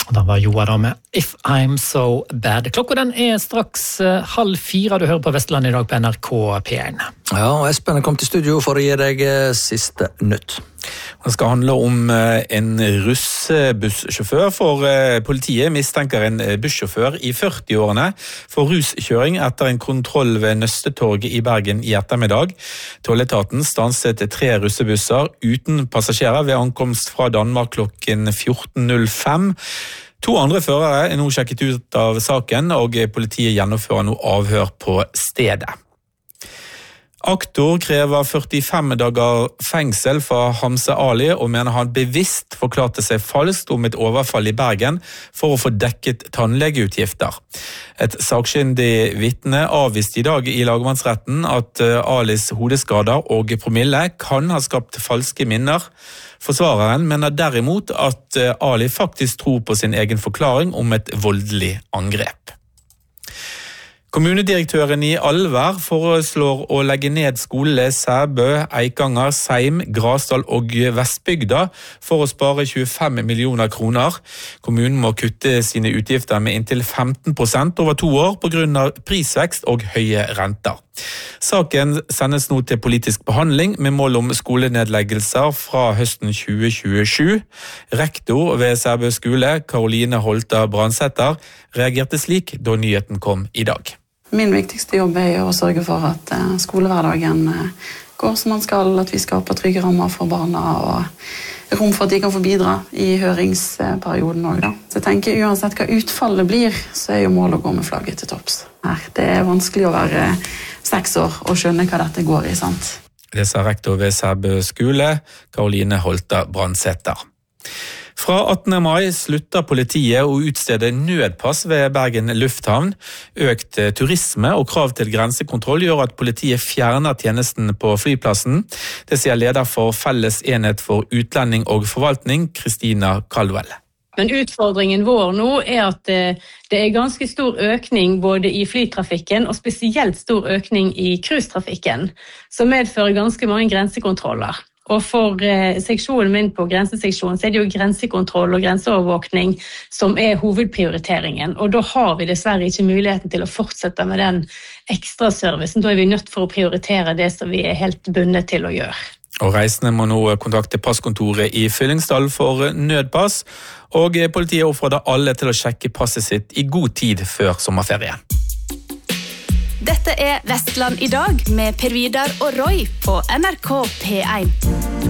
Og da var Joa da med If I'm So Bad. Klokka den straks 3:30. Du hører på Vestland i dag på NRK P1. Ja, og Espen kom til studio for å gi deg siste nytt. Det skal handle om en russebussjåfør, for politiet mistenker en bussjåfør i 40-årene for ruskjøring etter en kontroll ved Nøstetorget i Bergen i ettermiddag. Tolletaten stanset 3 russebusser uten passasjerer ved ankomst fra Danmark klokken 14.05. 2 andre førere er nå sjekket ut av saken, og politiet gjennomfører nå avhør på stedet. Aktor krever 45 dager fengsel for Hamza Ali og mener han bevisst forklarte seg falskt om et overfall i Bergen for å få dekket tannlegeutgifter. Et sakkyndig vitne avviste i dag i lagmannsretten at Alis hodeskader og promille kan ha skapt falske minner. Forsvareren mener derimot at Ali faktisk tror på sin egen forklaring om et voldelig angrep. Kommunedirektøren i Alver foreslår å legge ned skolene Sæbø, Eikanger, Seim, Grasdal og Vestbygda for å spare 25 millioner kroner. Kommunen må kutte sine utgifter med inntil 15% over 2 år på grunn av prisvekst og høye renter. Saken sendes nå til politisk behandling med mål om skolenedleggelser fra høsten 2027. Rektor ved Sæbø skole, Karoline Holta Brandsæter, reagerte slik da nyheten kom i dag. Min viktigste jobb er å sørge for at skolehverdagen går som man skal, at vi skaper trygge rammer for barna og rom for at de kan få bidra i høringsperioden også, da. Så jeg tenker uansett hva utfallet blir, så er jo målet å gå med flagget til topps. Det er vanskelig å være 6 år og skjønne hva dette går i, sant? Det sa rektor ved Sæbø skole, Karoline Holta Brandsæter. Fra 18. mai slutter politiet å utstede nødpass ved Bergen lufthavn. Økt turisme og krav til grensekontroll gjør at politiet fjerner tjenesten på flyplassen. Det sier leder for Felles enhet for utlending og forvaltning, Kristina Caldwell. Men utfordringen vår nå er at det er ganske stor økning både i flytrafikken og spesielt stor økning i cruisetrafikken, som medfører ganske mange grensekontroller. Og for seksjonen min på grenseseksjonen så er det jo grensekontroll og grenseovervåkning som er hovedprioriteringen. Og da har vi dessverre ikke muligheten til å fortsette med den ekstra servicen. Da er vi nødt for å prioritere det som vi er helt bundet til å gjøre. Og reisende må nå kontakte passkontoret i Fyllingsdal for nødpass, og politiet oppfordrer alle til å sjekke passet sitt i god tid før sommerferie. Dette er Vestland i dag med Per Vidar og Roy på NRK P1.